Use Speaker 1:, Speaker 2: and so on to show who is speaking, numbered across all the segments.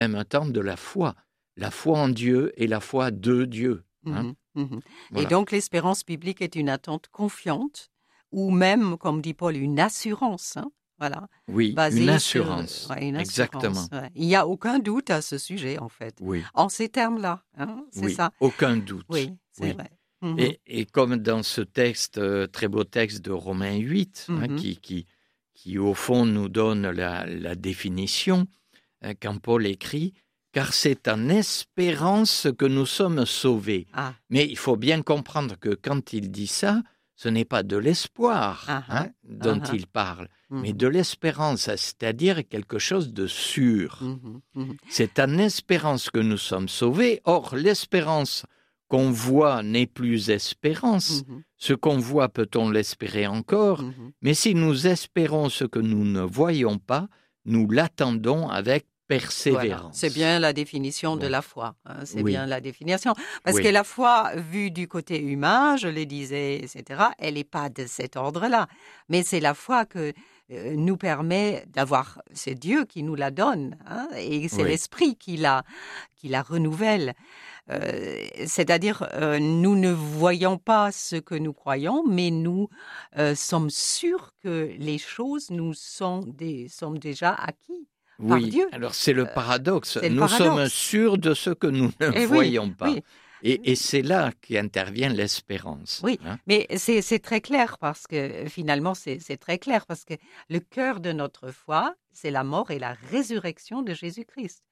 Speaker 1: même temps de la foi en Dieu et la foi de Dieu. Hein.
Speaker 2: Voilà. Et donc l'espérance biblique est une attente confiante, ou même, comme dit Paul, une assurance. Hein. Voilà.
Speaker 1: Oui, une assurance.
Speaker 2: Une assurance.
Speaker 1: Exactement.
Speaker 2: Ouais. Il n'y a aucun doute à ce sujet, en fait.
Speaker 1: Oui.
Speaker 2: En ces termes-là, hein, c'est ça.
Speaker 1: Aucun doute.
Speaker 2: Oui, c'est vrai.
Speaker 1: Et comme dans ce texte, très beau texte de Romains 8, hein, qui au fond nous donne la définition, quand Paul écrit « Car c'est en espérance que nous sommes sauvés ». Mais il faut bien comprendre que quand il dit ça, ce n'est pas de l'espoir dont il parle, mais de l'espérance, c'est-à-dire quelque chose de sûr. C'est en espérance que nous sommes sauvés. Or, l'espérance qu'on voit n'est plus espérance. Ce qu'on voit, peut-on l'espérer encore? Mais si nous espérons ce que nous ne voyons pas, nous l'attendons avec persévérance.
Speaker 2: Voilà. C'est bien la définition de la foi. Hein, c'est bien la définition. Parce que la foi, vue du côté humain, je le disais, etc., elle n'est pas de cet ordre-là. Mais c'est la foi que nous permet d'avoir, c'est Dieu qui nous la donne, hein, et c'est l'Esprit qui la renouvelle. C'est-à-dire, nous ne voyons pas ce que nous croyons, mais nous sommes sûrs que les choses nous sont déjà acquises. Par Dieu.
Speaker 1: Alors c'est le paradoxe. Nous sommes sûrs de ce que nous ne voyons pas. Et c'est là qu'intervient l'espérance.
Speaker 2: Oui, hein? Mais c'est très clair parce que finalement, c'est très clair parce que le cœur de notre foi, c'est la mort et la résurrection de Jésus-Christ.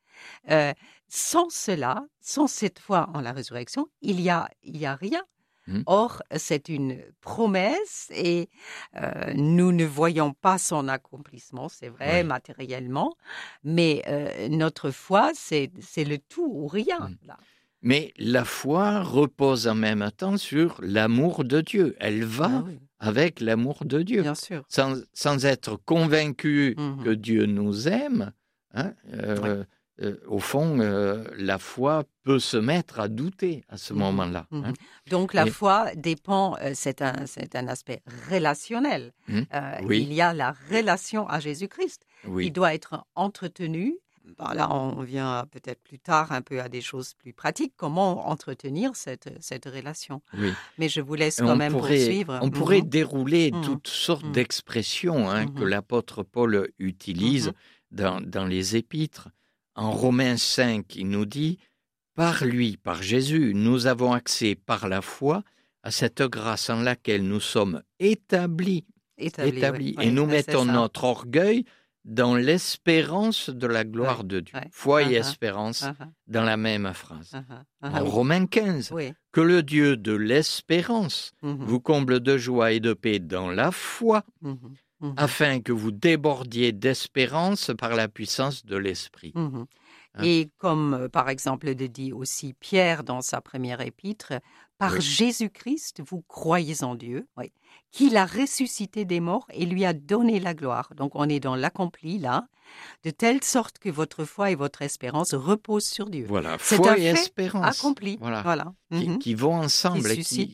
Speaker 2: Sans cela, sans cette foi en la résurrection, il y a rien. Or, c'est une promesse et nous ne voyons pas son accomplissement, c'est vrai, matériellement, mais notre foi, c'est le tout ou rien. Là.
Speaker 1: Mais la foi repose en même temps sur l'amour de Dieu. Elle va avec l'amour de Dieu.
Speaker 2: Bien sûr.
Speaker 1: Sans être convaincu que Dieu nous aime, hein, au fond, la foi peut se mettre à douter à ce moment-là. Hein.
Speaker 2: Donc la foi dépend, c'est un aspect relationnel. Il y a la relation à Jésus-Christ qui doit être entretenue. Bon, là, on vient peut-être plus tard un peu à des choses plus pratiques. Comment entretenir cette relation? Mais je vous laisse quand même poursuivre.
Speaker 1: On pourrait dérouler toutes sortes d'expressions que l'apôtre Paul utilise dans les épîtres. En Romains 5, il nous dit « Par lui, par Jésus, nous avons accès par la foi à cette grâce en laquelle nous sommes établis. Et nous mettons notre orgueil dans l'espérance de la gloire de Dieu. » Foi et espérance dans la même phrase. En Romains 15, « Que le Dieu de l'espérance vous comble de joie et de paix dans la foi, afin que vous débordiez d'espérance par la puissance de l'Esprit. »
Speaker 2: Et comme, par exemple, le dit aussi Pierre dans sa première épître, « Par Jésus-Christ, vous croyez en Dieu, qu'il a ressuscité des morts et lui a donné la gloire. » Donc, on est dans l'accompli, là, de telle sorte que votre foi et votre espérance reposent sur Dieu.
Speaker 1: Voilà,
Speaker 2: c'est
Speaker 1: foi
Speaker 2: un
Speaker 1: et
Speaker 2: fait
Speaker 1: espérance.
Speaker 2: Accompli, voilà.
Speaker 1: Qui vont ensemble,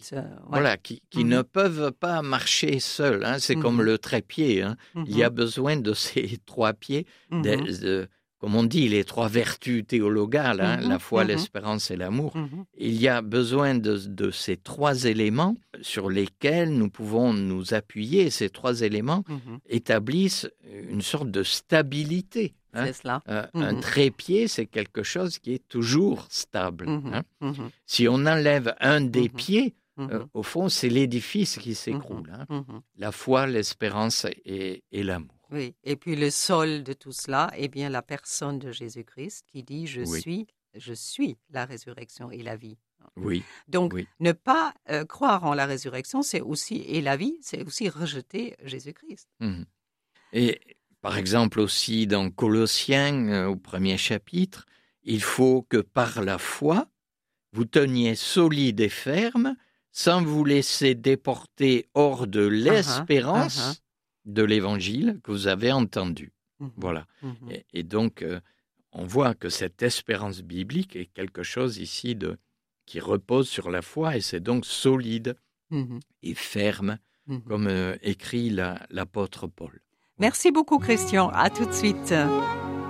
Speaker 1: qui ne peuvent pas marcher seuls. Hein. C'est comme le trépied. Hein. Il y a besoin de ces trois pieds, comme on dit, les trois vertus théologales, hein, la foi, l'espérance et l'amour. Il y a besoin de ces trois éléments sur lesquels nous pouvons nous appuyer. Ces trois éléments établissent une sorte de stabilité. Hein.
Speaker 2: C'est cela.
Speaker 1: Un trépied, c'est quelque chose qui est toujours stable. Hein. Si on enlève un des pieds, au fond, c'est l'édifice qui s'écroule. Hein. La foi, l'espérance et l'amour.
Speaker 2: Oui, et puis le sol de tout cela est bien la personne de Jésus-Christ qui dit « Je suis la résurrection et la vie ». Donc, ne pas croire en la résurrection, c'est aussi, et la vie, c'est aussi rejeter Jésus-Christ.
Speaker 1: Et par exemple aussi dans Colossiens, au premier chapitre, il faut que par la foi, vous teniez solide et ferme, sans vous laisser déporter hors de l'espérance de l'évangile que vous avez entendu. Voilà. Et donc, on voit que cette espérance biblique est quelque chose ici qui repose sur la foi, et c'est donc solide et ferme, comme écrit l'apôtre Paul.
Speaker 2: Merci beaucoup, Christian. À tout de suite.